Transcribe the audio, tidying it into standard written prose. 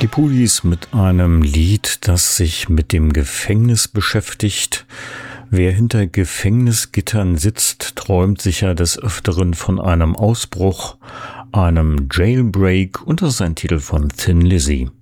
Die Police mit einem Lied, das sich mit dem Gefängnis beschäftigt. Wer hinter Gefängnisgittern sitzt, träumt sicher des Öfteren von einem Ausbruch, einem Jailbreak, und das ist ein Titel von Thin Lizzy.